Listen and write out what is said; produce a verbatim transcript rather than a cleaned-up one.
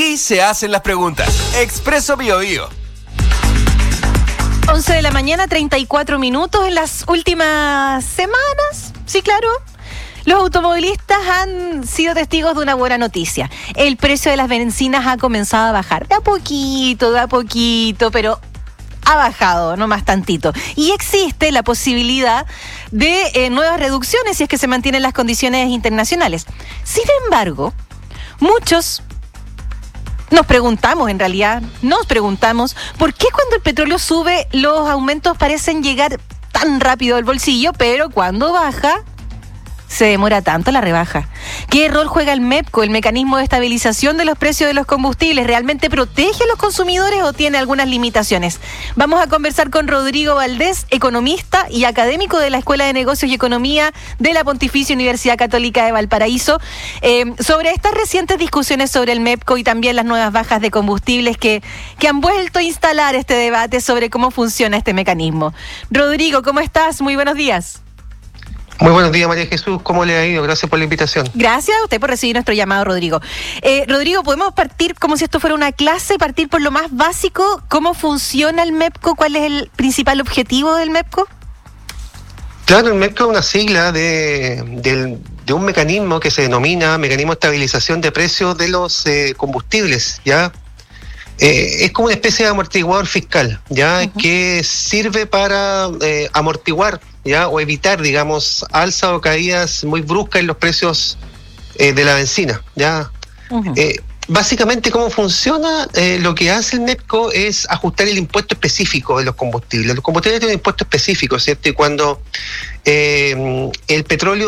Aquí se hacen las preguntas. Expreso Biobío. once de la mañana, treinta y cuatro minutos. En las últimas semanas, sí, claro, los automovilistas han sido testigos de una buena noticia. El precio de las bencinas ha comenzado a bajar. De a poquito, de a poquito, pero ha bajado, no más tantito. Y existe la posibilidad de eh, nuevas reducciones si es que se mantienen las condiciones internacionales. Sin embargo, muchos nos preguntamos, en realidad, nos preguntamos, ¿por qué cuando el petróleo sube los aumentos parecen llegar tan rápido al bolsillo, pero cuando baja se demora tanto la rebaja? ¿Qué rol juega el MEPCO, el mecanismo de estabilización de los precios de los combustibles? ¿Realmente protege a los consumidores o tiene algunas limitaciones? Vamos a conversar con Rodrigo Valdés, economista y académico de la Escuela de Negocios y Economía de la Pontificia Universidad Católica de Valparaíso, eh, sobre estas recientes discusiones sobre el MEPCO y también las nuevas bajas de combustibles que, que han vuelto a instalar este debate sobre cómo funciona este mecanismo. Rodrigo, ¿cómo estás? Muy buenos días. Muy buenos días, María Jesús. ¿Cómo le ha ido? Gracias por la invitación. Gracias a usted por recibir nuestro llamado, Rodrigo. Eh, Rodrigo, ¿podemos partir como si esto fuera una clase, partir por lo más básico? ¿Cómo funciona el MEPCO? ¿Cuál es el principal objetivo del MEPCO? Claro, el MEPCO es una sigla de, de, de un mecanismo que se denomina Mecanismo de Estabilización de Precios de los eh, Combustibles, ¿ya? Eh, es como una especie de amortiguador fiscal, ¿ya? Uh-huh. Que sirve para eh, amortiguar, ¿ya? O evitar, digamos, alzas o caídas muy bruscas en los precios eh, de la bencina, ¿ya? Uh-huh. Eh, básicamente, ¿cómo funciona? Eh, lo que hace el MEPCO es ajustar el impuesto específico de los combustibles. Los combustibles tienen un impuesto específico, ¿cierto? Y cuando eh, el petróleo